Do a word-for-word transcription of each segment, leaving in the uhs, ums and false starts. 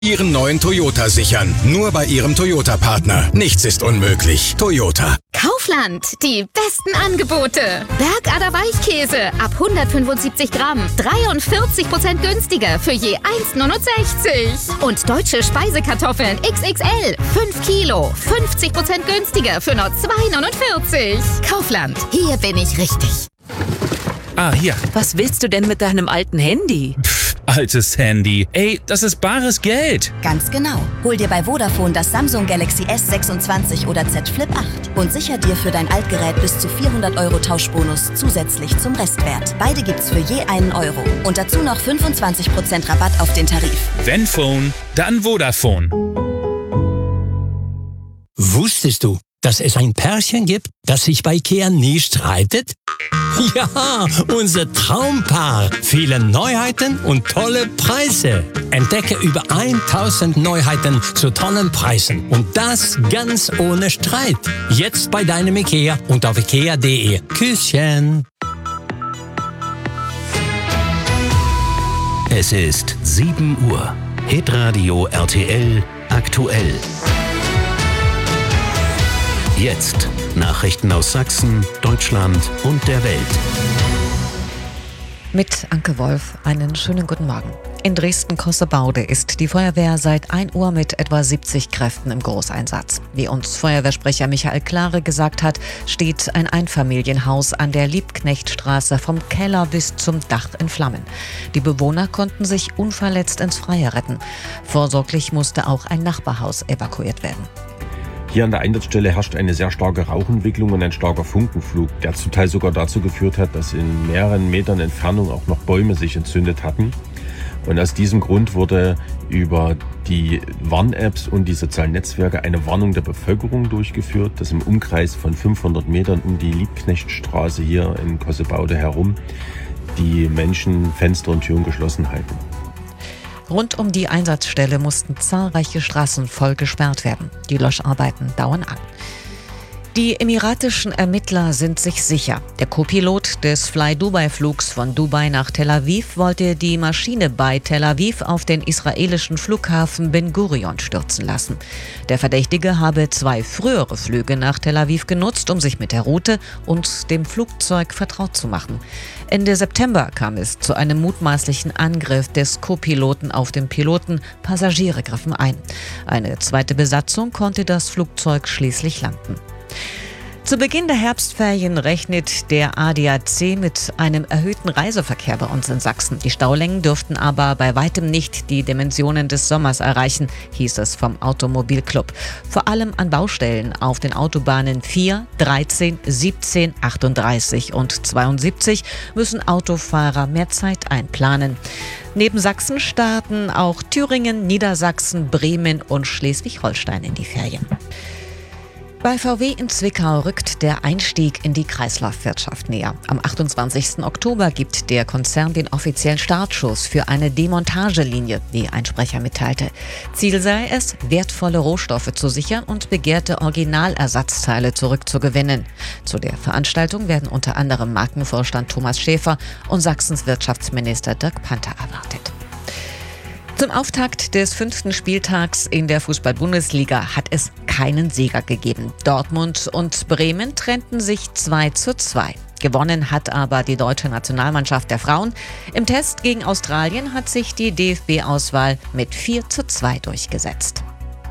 Ihren neuen Toyota sichern. Nur bei Ihrem Toyota-Partner. Nichts ist unmöglich. Toyota. Kaufland. Die besten Angebote. Bergader Weichkäse ab hundertfünfundsiebzig Gramm. dreiundvierzig Prozent günstiger für je eins Komma neunundsechzig. Und deutsche Speisekartoffeln X X L. fünf Kilo. fünfzig Prozent günstiger für nur zwei Komma neunundvierzig. Kaufland. Hier bin ich richtig. Ah, hier. Was willst du denn mit deinem alten Handy? Pff, altes Handy. Ey, das ist bares Geld. Ganz genau. Hol dir bei Vodafone das Samsung Galaxy S sechsundzwanzig oder Z Flip acht und sicher dir für dein Altgerät bis zu vierhundert Euro Tauschbonus zusätzlich zum Restwert. Beide gibt's für je einen Euro. Und dazu noch fünfundzwanzig Prozent Rabatt auf den Tarif. Wenn Phone, dann Vodafone. Wusstest du, dass es ein Pärchen gibt, das sich bei IKEA nie streitet? Ja, unser Traumpaar. Viele Neuheiten und tolle Preise. Entdecke über tausend Neuheiten zu tollen Preisen. Und das ganz ohne Streit. Jetzt bei deinem IKEA und auf ikea punkt de. Küsschen. Es ist sieben Uhr. Hitradio R T L aktuell. Jetzt Nachrichten aus Sachsen, Deutschland und der Welt. Mit Anke Wolf, einen schönen guten Morgen. In Dresden-Cossebaude ist die Feuerwehr seit ein Uhr mit etwa siebzig Kräften im Großeinsatz. Wie uns Feuerwehrsprecher Michael Klare gesagt hat, steht ein Einfamilienhaus an der Liebknechtstraße vom Keller bis zum Dach in Flammen. Die Bewohner konnten sich unverletzt ins Freie retten. Vorsorglich musste auch ein Nachbarhaus evakuiert werden. Hier an der Einsatzstelle herrscht eine sehr starke Rauchentwicklung und ein starker Funkenflug, der zum Teil sogar dazu geführt hat, dass in mehreren Metern Entfernung auch noch Bäume sich entzündet hatten. Und aus diesem Grund wurde über die Warn-Apps und die sozialen Netzwerke eine Warnung der Bevölkerung durchgeführt, dass im Umkreis von fünfhundert Metern um die Liebknechtstraße hier in Cossebaude herum die Menschen Fenster und Türen geschlossen halten. Rund um die Einsatzstelle mussten zahlreiche Straßen voll gesperrt werden. Die Löscharbeiten dauern an. Die emiratischen Ermittler sind sich sicher. Der Co-Pilot des Fly-Dubai-Flugs von Dubai nach Tel Aviv wollte die Maschine bei Tel Aviv auf den israelischen Flughafen Ben Gurion stürzen lassen. Der Verdächtige habe zwei frühere Flüge nach Tel Aviv genutzt, um sich mit der Route und dem Flugzeug vertraut zu machen. Ende September kam es zu einem mutmaßlichen Angriff des Co-Piloten auf den Piloten. Passagiere griffen ein. Eine zweite Besatzung konnte das Flugzeug schließlich landen. Zu Beginn der Herbstferien rechnet der A D A C mit einem erhöhten Reiseverkehr bei uns in Sachsen. Die Staulängen dürften aber bei weitem nicht die Dimensionen des Sommers erreichen, hieß es vom Automobilclub. Vor allem an Baustellen auf den Autobahnen vier, dreizehn, siebzehn, achtunddreißig und zweiundsiebzig müssen Autofahrer mehr Zeit einplanen. Neben Sachsen starten auch Thüringen, Niedersachsen, Bremen und Schleswig-Holstein in die Ferien. Bei V W in Zwickau rückt der Einstieg in die Kreislaufwirtschaft näher. Am achtundzwanzigsten Oktober gibt der Konzern den offiziellen Startschuss für eine Demontagelinie, wie ein Sprecher mitteilte. Ziel sei es, wertvolle Rohstoffe zu sichern und begehrte Originalersatzteile zurückzugewinnen. Zu der Veranstaltung werden unter anderem Markenvorstand Thomas Schäfer und Sachsens Wirtschaftsminister Dirk Panther erwartet. Zum Auftakt des fünften Spieltags in der Fußball-Bundesliga hat es keinen Sieger gegeben. Dortmund und Bremen trennten sich zwei zu zwei. Gewonnen hat aber die deutsche Nationalmannschaft der Frauen. Im Test gegen Australien hat sich die D F B-Auswahl mit vier zu zwei durchgesetzt.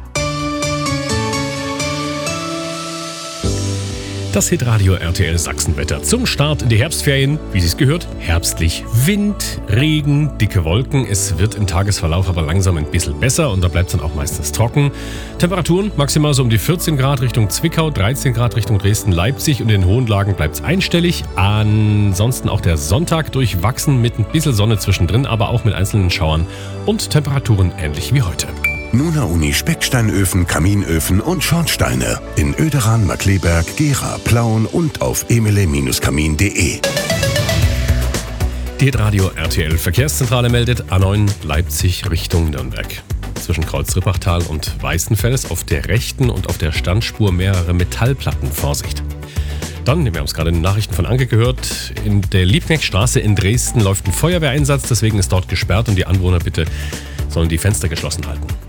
Das Hitradio R T L Sachsenwetter zum Start in die Herbstferien. Wie Sie es gehört, herbstlich. Wind, Regen, dicke Wolken. Es wird im Tagesverlauf aber langsam ein bisschen besser und da bleibt es dann auch meistens trocken. Temperaturen maximal so um die vierzehn Grad Richtung Zwickau, dreizehn Grad Richtung Dresden, Leipzig und in den hohen Lagen bleibt es einstellig. Ansonsten auch der Sonntag durchwachsen mit ein bisschen Sonne zwischendrin, aber auch mit einzelnen Schauern und Temperaturen ähnlich wie heute. Nuna Uni Specksteinöfen, Kaminöfen und Schornsteine in Oederan, Markleberg, Gera, Plauen und auf emile Kamin punkt de. Die Hitradio R T L Verkehrszentrale meldet A neun Leipzig Richtung Nürnberg. Zwischen Kreuz-Rippachtal und Weißenfels auf der rechten und auf der Standspur mehrere Metallplatten. Vorsicht! Dann, wir haben es gerade in den Nachrichten von Anke gehört, in der Liebknechtstraße in Dresden läuft ein Feuerwehreinsatz, deswegen ist dort gesperrt und die Anwohner bitte sollen die Fenster geschlossen halten.